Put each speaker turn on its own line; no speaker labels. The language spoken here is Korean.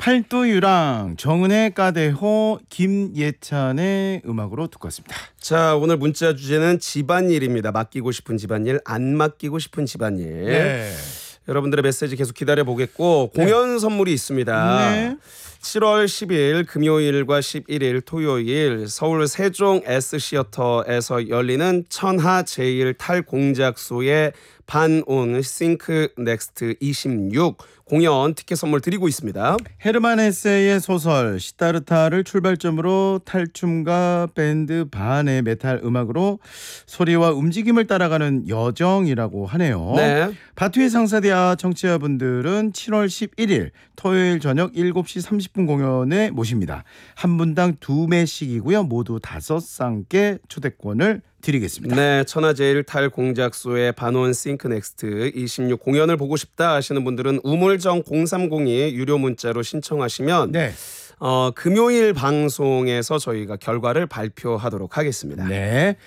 팔도유랑 정은혜 까대호 김예찬의 음악으로 듣고 왔습니다.
자, 오늘 문자 주제는 집안일입니다. 맡기고 싶은 집안일, 안 맡기고 싶은 집안일.
네.
여러분들의 메시지 계속 기다려보겠고 공연 선물이 있습니다.
네.
7월 10일 금요일과 11일 토요일 서울 세종 S시어터에서 열리는 천하 제일 탈공작소의 반온 싱크 넥스트 26 공연 티켓 선물 드리고 있습니다.
헤르만 헤세의 소설 시타르타를 출발점으로 탈춤과 밴드 반의 메탈 음악으로 소리와 움직임을 따라가는 여정이라고 하네요.
네.
바투의 상사대와 청취자분들은 7월 11일 토요일 저녁 7시 30분 공연에 모십니다. 한 분당 2매씩이고요. 모두 5쌍께 초대권을 드리겠습니다.
네, 천하제일 탈공작소의 반원 싱크넥스트 26 공연을 보고 싶다 하시는 분들은 우물정 0302 유료 문자로 신청하시면
네.
금요일 방송에서 저희가 결과를 발표하도록 하겠습니다.
네.